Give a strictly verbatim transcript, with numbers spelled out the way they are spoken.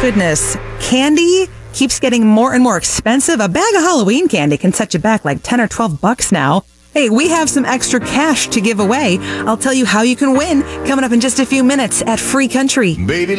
goodness. Candy keeps getting more and more expensive. A bag of Halloween candy can set you back like ten or twelve bucks now. Hey, we have some extra cash to give away. I'll tell you how you can win coming up in just a few minutes at Free Country. Baby.